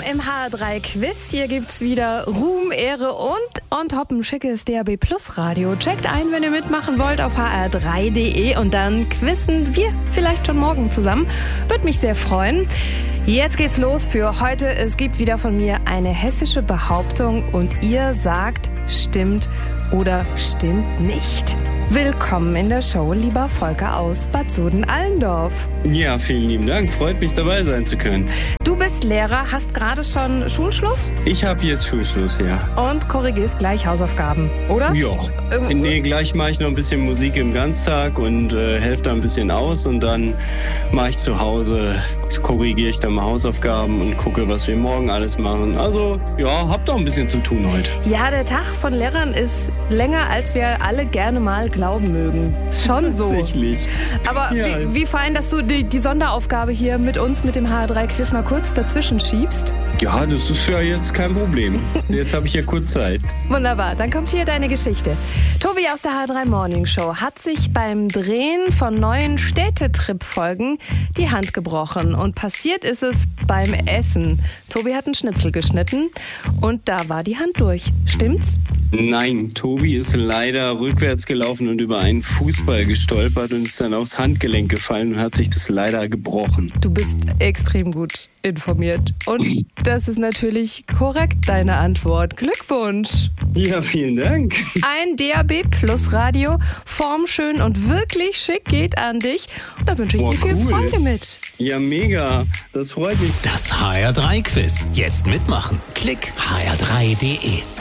im HR3-Quiz. Hier gibt's wieder Ruhm, Ehre und on top ein schickes DAB+ Radio. Checkt ein, wenn ihr mitmachen wollt, auf hr3.de und dann quizzen wir vielleicht schon morgen zusammen. Würde mich sehr freuen. Jetzt geht's los für heute. Es gibt wieder von mir eine hessische Behauptung und ihr sagt, stimmt oder stimmt nicht. Willkommen in der Show, lieber Volker aus Bad Soden-Allendorf. Ja, vielen lieben Dank. Freut mich, dabei sein zu können. Du bist Lehrer, hast gerade schon Schulschluss? Ich habe jetzt Schulschluss, ja. Und korrigierst gleich Hausaufgaben, oder? Ja. Nee, gleich mache ich noch ein bisschen Musik im Ganztag und helfe da ein bisschen aus. Und dann mache ich zu Hause, korrigiere ich dann mal Hausaufgaben und gucke, was wir morgen alles machen. Also, ja, hab doch ein bisschen zu tun heute. Ja, der Tag von Lehrern ist länger, als wir alle gerne mal glauben mögen. Ist schon so. Tatsächlich. Aber Ja, wie fein, dass du die Sonderaufgabe hier mit uns, mit dem HR3-Quiz mal kurz dazwischen schiebst. Ja, das ist ja jetzt kein Problem. Jetzt habe ich ja kurz Zeit. Wunderbar, dann kommt hier deine Geschichte. Tobi aus der HR3 Morning Show hat sich beim Drehen von neuen Städtetrip-Folgen die Hand gebrochen. Und passiert ist es beim Essen. Tobi hat einen Schnitzel geschnitten und da war die Hand durch. Stimmt's? Nein, Tobi ist leider rückwärts gelaufen und über einen Fußball gestolpert und ist dann aufs Handgelenk gefallen und hat sich das leider gebrochen. Du bist extrem gut informiert. Und das ist natürlich korrekt, deine Antwort. Glückwunsch! Ja, vielen Dank. Ein DAB+ Radio, formschön und wirklich schick geht an dich. Und da wünsche ich dir viel cool. Freude mit. Ja, mega. Das freut mich. Das HR3-Quiz. Jetzt mitmachen. Klick hr3.de.